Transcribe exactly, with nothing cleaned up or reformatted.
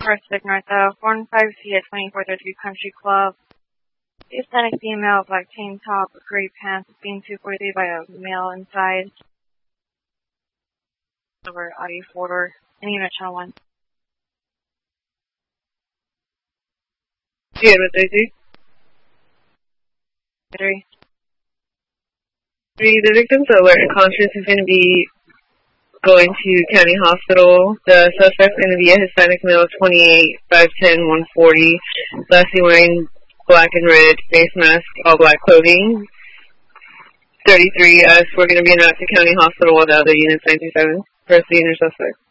First Stick North, uh, four and five C at twenty-four thirty-three Country Club. Hispanic female, black tank top, gray pants, being two forty-three by a male inside. Over Audi four-door, and unit channel one. Yeah, with thirty-three. Three. Three, the victim's alert and conscious is going to be going to county hospital. The suspect's going to be a Hispanic male, twenty-eight, five ten, one forty. Lastly, wearing black and red face mask, all black clothing. thirty-three, us, we're going to be in Knox County Hospital with other units, nine two seven. Proceed, your suspect.